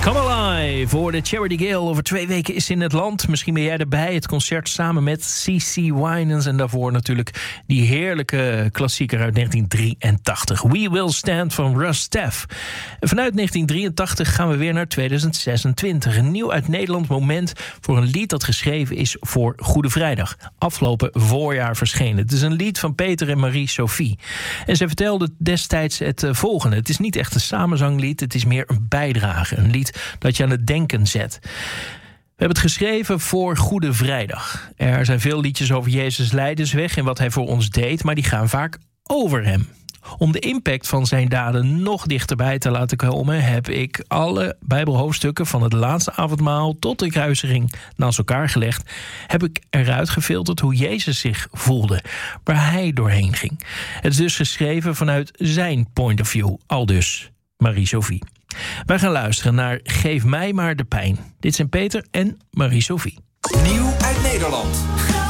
Come Alive voor de Charity Gale. Over 2 weken is ze in het land. Misschien ben jij erbij. Het concert samen met CeCe Winans. En daarvoor natuurlijk die heerlijke klassieker uit 1983. We Will Stand van Russ Taff. En vanuit 1983 gaan we weer naar 2026. Een nieuw uit Nederland moment voor een lied dat geschreven is voor Goede Vrijdag. Afgelopen voorjaar verschenen. Het is een lied van Peter en Marie-Sophie. En ze vertelde destijds het volgende. Het is niet echt een samenzanglied. Het is meer een bijdrage. Een lied dat je aan het denken zet. We hebben het geschreven voor Goede Vrijdag. Er zijn veel liedjes over Jezus' lijdensweg en wat hij voor ons deed, maar die gaan vaak over hem. Om de impact van zijn daden nog dichterbij te laten komen, heb ik alle Bijbelhoofdstukken van het laatste avondmaal tot de kruisiging naast elkaar gelegd. Heb ik eruit gefilterd hoe Jezus zich voelde, waar hij doorheen ging. Het is dus geschreven vanuit zijn point of view, aldus Marie-Sophie. Wij gaan luisteren naar Geef mij maar de pijn. Dit zijn Peter en Marie-Sophie. Nieuw uit Nederland.